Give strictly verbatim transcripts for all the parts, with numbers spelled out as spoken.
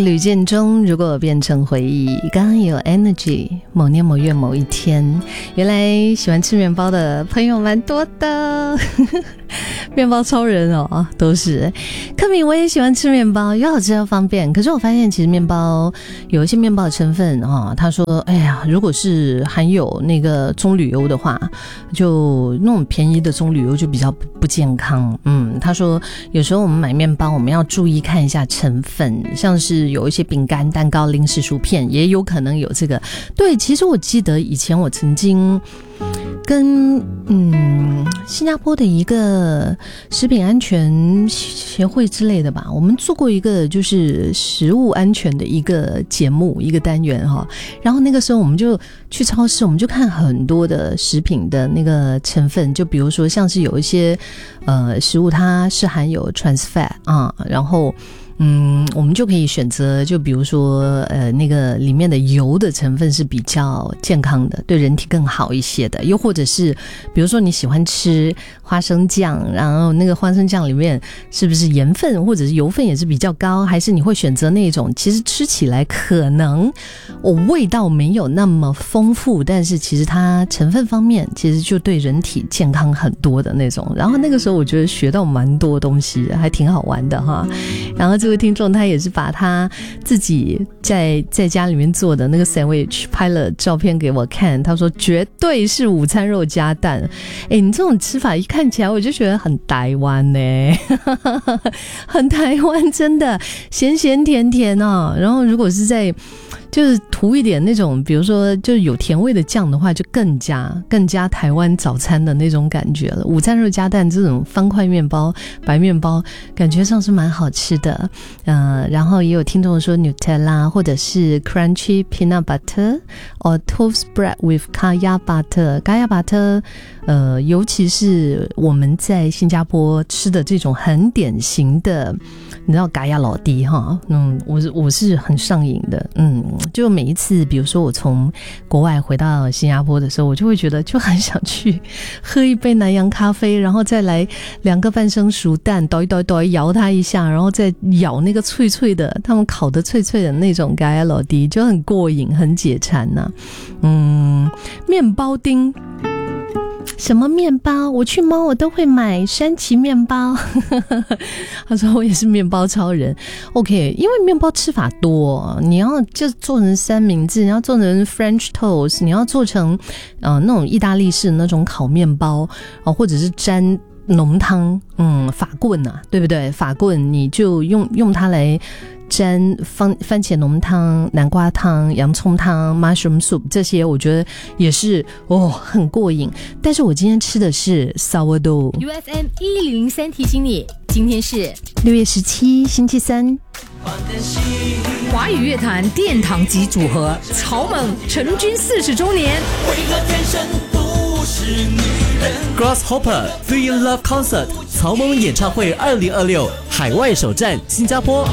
吕建中，如果变成回忆，刚刚有 energy， 某年某月某一天，原来喜欢吃面包的朋友蛮多的面包超人哦，都是柯敏，我也喜欢吃面包，又好吃又方便。可是我发现其实面包有一些面包的成分哦，他说哎呀，如果是含有那个棕榈油的话，就那种便宜的棕榈油就比较不健康。嗯，他说有时候我们买面包我们要注意看一下成分，像是有一些饼干、蛋糕、零食、薯片也有可能有这个。对，其实我记得以前我曾经跟嗯新加坡的一个食品安全协会之类的吧，我们做过一个就是食物安全的一个节目，一个单元哈。然后那个时候我们就去超市，我们就看很多的食品的那个成分，就比如说像是有一些呃食物它是含有 trans fat 啊，然后嗯，我们就可以选择，就比如说，呃，那个里面的油的成分是比较健康的，对人体更好一些的。又或者是，比如说你喜欢吃花生酱，然后那个花生酱里面是不是盐分或者是油分也是比较高，还是你会选择那种其实吃起来可能我、哦、味道没有那么丰富，但是其实它成分方面其实就对人体健康很多的那种。然后那个时候我觉得学到蛮多东西，还挺好玩的哈。然后这位听众他也是把他自己在在家里面做的那个 sandwich 拍了照片给我看，他说绝对是午餐肉加蛋。诶，你这种吃法一看起来我就觉得很台湾呢、欸、很台湾，真的咸咸甜甜哦。然后如果是在就是涂一点那种比如说就是有甜味的酱的话，就更加更加台湾早餐的那种感觉了。午餐肉加蛋这种方块面包白面包感觉上是蛮好吃的。呃，然后也有听众说 Nutella 或者是 Crunchy Peanut Butter or Toast Bread with Kaya Butter Kaya Butter 呃，尤其是我们在新加坡吃的这种很典型的你知道嘎亚老弟哈，嗯，我是我是很上瘾的，嗯，就每一次比如说我从国外回到新加坡的时候，我就会觉得就很想去喝一杯南洋咖啡，然后再来两个半生熟蛋，捣一捣一捣一摇它一下，然后再咬那个脆脆的他们烤的脆脆的那种嘎亚老弟，就很过瘾，很解馋呐、啊。嗯，面包丁。什么面包？我去猫我都会买山崎面包他说我也是面包超人。 OK， 因为面包吃法多，你要就做成三明治，你要做成 French toast， 你要做成呃那种意大利式那种烤面包、呃、或者是沾浓汤，嗯，法棍啊，对不对？法棍你就用用它来沾番番茄浓汤、南瓜汤、洋葱汤、mushroom soup， 这些我觉得也是哦很过瘾。但是我今天吃的是 sourdough。 U F M 一零零三提醒你，今天是六月十七星期三。 华语乐坛殿堂级组合草蜢成军四十周年， 为何天生不是女人 Grasshopper Three in Love Concert 草蜢演唱会二零二六海外首站新加坡。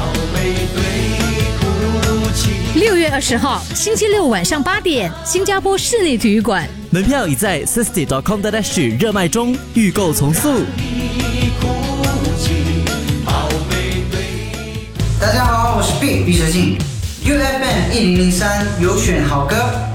六月二十号星期六晚上八点，新加坡室内体育馆， 门票已在 sixty dot com dot s g 热卖中，预购从速。 大家好，我是 Big 毕设静 U F M 一零零三有选好歌。